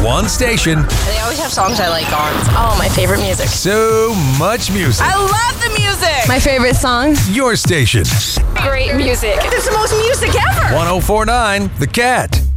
one station. They always have songs I like on. Oh, my favorite music. So much music. I love the music. My favorite song. Your station. Great music. It's the most music ever. 1049 The Cat.